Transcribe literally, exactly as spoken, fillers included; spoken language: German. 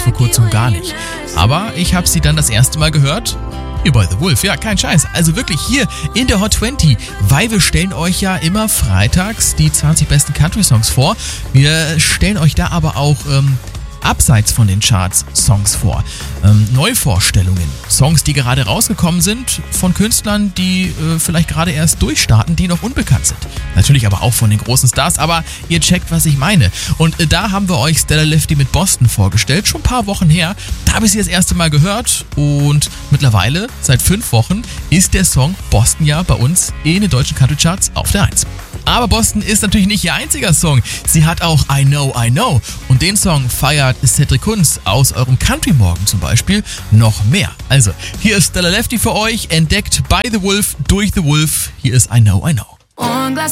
vor kurzem gar nicht. Aber ich habe sie dann das erste Mal gehört hier bei The Wolf. Ja, kein Scheiß. Also wirklich hier in der Hot zwanzig, weil wir stellen euch ja immer freitags die zwanzig besten Country-Songs vor. Wir stellen euch da aber auch ähm, abseits von den Charts Songs vor. Ähm, Neuvorstellungen, Songs, die gerade rausgekommen sind von Künstlern, die äh, vielleicht gerade erst durchstarten, die noch unbekannt sind. Natürlich aber auch von den großen Stars, aber ihr checkt, was ich meine. Und äh, da haben wir euch Stella Lefty mit Boston vorgestellt, schon ein paar Wochen her. Da habe ich sie das erste Mal gehört und mittlerweile, seit fünf Wochen, ist der Song Boston ja bei uns in den deutschen Country Charts auf der eins. Aber Boston ist natürlich nicht ihr einziger Song. Sie hat auch I Know, I Know. Und den Song feiert Cedric Kunz aus eurem Country Morgen zum Beispiel noch mehr. Also, hier ist Stella Lefty für euch, entdeckt by The Wolf, durch The Wolf. Hier ist I Know, I Know.